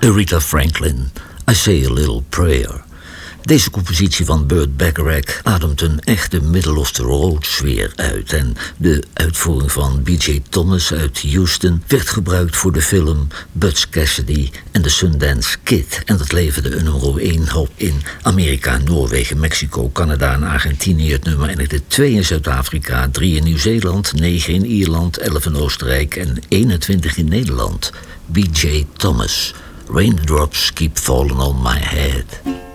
Aretha Franklin, I Say a Little Prayer. Deze compositie van Burt Bacharach ademt een echte middle-of-the-road sfeer uit. En de uitvoering van B.J. Thomas uit Houston werd gebruikt voor de film Butch Cassidy en de Sundance Kid. En dat leverde een nummer 1 op in Amerika, Noorwegen, Mexico, Canada en Argentinië. Het nummer eindigde 2 in Zuid-Afrika, 3 in Nieuw-Zeeland, 9 in Ierland, 11 in Oostenrijk en 21 in Nederland. B.J. Thomas, Raindrops Keep Falling on My Head.